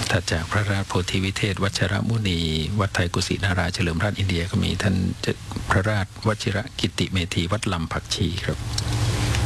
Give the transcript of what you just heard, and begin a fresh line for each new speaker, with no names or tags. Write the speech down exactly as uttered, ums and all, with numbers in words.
ถัดจากพระราชโพธิวิเทศวัชรมุนีวัดไทยกุศินาราเฉลิมราชอินเดียก็มีท่านพระราชวชิระกิติเมธีวัดลำผักชีครับ